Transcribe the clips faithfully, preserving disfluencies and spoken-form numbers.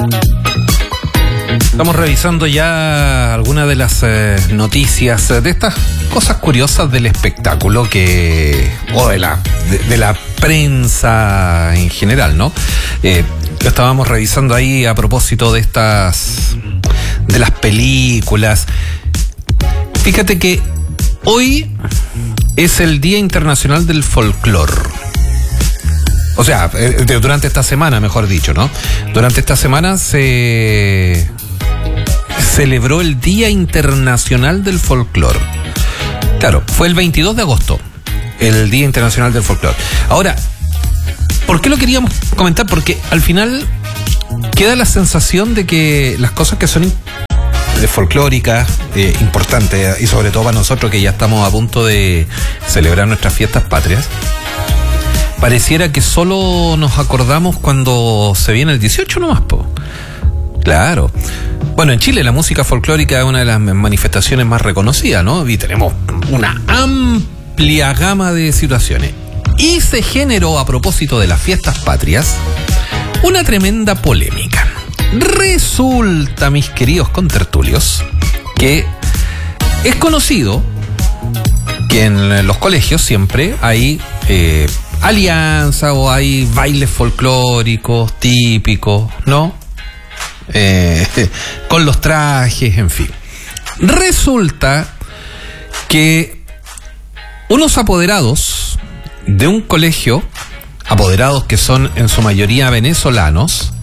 Estamos revisando ya algunas de las eh, noticias de estas cosas curiosas del espectáculo que o de la de, de la prensa en general, ¿no? Eh, lo estábamos revisando ahí a propósito de estas de las películas. Fíjate que hoy es el Día Internacional del Folclore. O sea, de, durante esta semana, mejor dicho, ¿no? Durante esta semana se celebró el Día Internacional del Folclore. Claro, fue el veintidós de agosto, el Día Internacional del Folclore. Ahora, ¿por qué lo queríamos comentar? Porque al final queda la sensación de que las cosas que son de folclóricas, eh, importantes, y sobre todo para nosotros que ya estamos a punto de celebrar nuestras fiestas patrias, pareciera que solo nos acordamos cuando se viene el dieciocho nomás, po. Claro. Bueno, en Chile la música folclórica es una de las manifestaciones más reconocidas, ¿no? Y tenemos una amplia gama de situaciones. Y se generó, a propósito de las fiestas patrias, una tremenda polémica. Resulta, mis queridos contertulios, que es conocido que en los colegios siempre hay eh, alianza o hay bailes folclóricos típicos, ¿no? Eh, con los trajes, en fin. Resulta que unos apoderados de un colegio, apoderados que son en su mayoría venezolanos,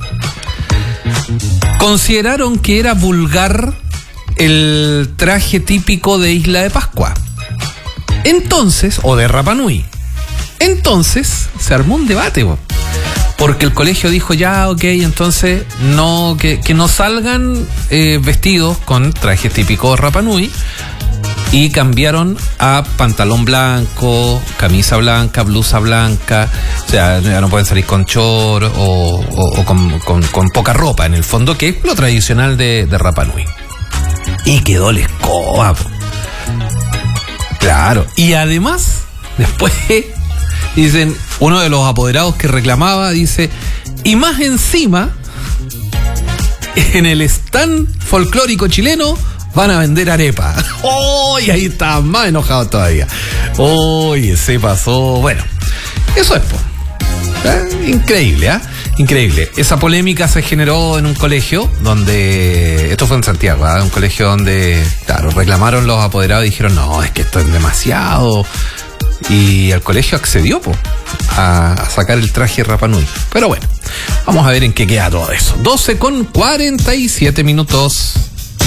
consideraron que era vulgar el traje típico de Isla de Pascua. Entonces, o de Rapa Nui. Entonces se armó un debate, bo, porque el colegio dijo ya, ok, entonces no que, que no salgan eh, vestidos con trajes típicos de Rapa Nui, y cambiaron a pantalón blanco, camisa blanca, blusa blanca. O sea, ya no pueden salir con short o, o, o con, con, con poca ropa, en el fondo, que es lo tradicional de, de Rapa Nui. Y quedó la escoba, po. Claro. Y además, después dicen, uno de los apoderados que reclamaba, dice, y más encima, en el stand folclórico chileno van a vender arepa. ¡Oh! Y ahí está más enojado todavía. Oye, oh, se pasó. Bueno, eso es, po. ¿Eh? Increíble, ¿ah? ¿eh? Increíble. Esa polémica se generó en un colegio donde, esto fue en Santiago, ¿eh? Un colegio donde, claro, reclamaron los apoderados y dijeron, no, es que esto es demasiado. Y el colegio accedió, po, a, a sacar el traje Rapa Nui. Pero bueno, vamos a ver en qué queda todo eso. doce con cuarenta y siete minutos.